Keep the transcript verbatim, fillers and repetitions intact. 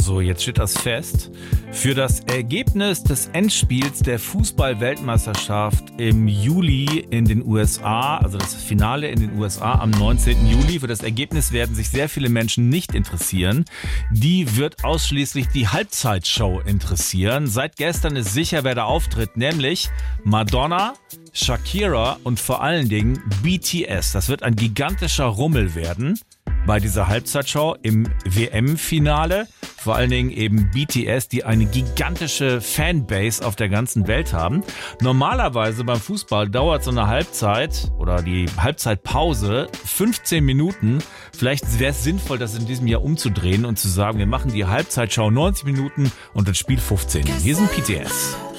Also, jetzt steht das fest. Für das Ergebnis des Endspiels der Fußball-Weltmeisterschaft im Juli in den U S A, also das Finale in den U S A am neunzehnten Juli, für das Ergebnis werden sich sehr viele Menschen nicht interessieren. Die wird ausschließlich die Halbzeitshow interessieren. Seit gestern ist sicher, wer da auftritt, nämlich Madonna, Shakira und vor allen Dingen B T S. Das wird ein gigantischer Rummel werden bei dieser Halbzeitshow im W M-Finale. Vor allen Dingen eben B T S, die eine gigantische Fanbase auf der ganzen Welt haben. Normalerweise beim Fußball dauert so eine Halbzeit oder die Halbzeitpause fünfzehn Minuten. Vielleicht wäre es sinnvoll, das in diesem Jahr umzudrehen und zu sagen, wir machen die Halbzeitshow neunzig Minuten und das Spiel fünfzehn. Hier sind B T S.